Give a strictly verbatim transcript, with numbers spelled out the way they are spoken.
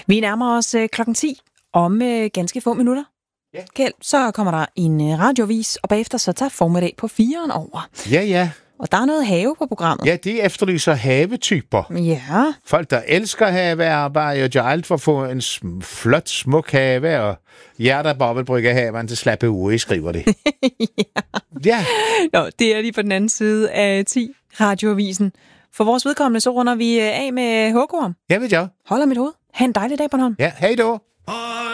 Vi nærmer os øh, klokken ti om øh, ganske få minutter. Ja. Kjeld, så kommer der en øh, radiovis, og bagefter så tager formiddag på firen over. Ja, ja. Og der er noget have på programmet. Ja, de efterlyser havetyper. Ja. Folk, der elsker havearbejde, og gør alt for at få en sm- flot, smuk have, og hjerter bobbelbrygger haveren til slappe uge, skriver det. ja. Ja. Nå, det er lige på den anden side af ti, radioavisen. For vores vedkommende, så runder vi øh, af med hugorm. Ja, ved jeg. Holder mit hoved. Ha' en dejlig dag, Bornholm. Ja, hej då.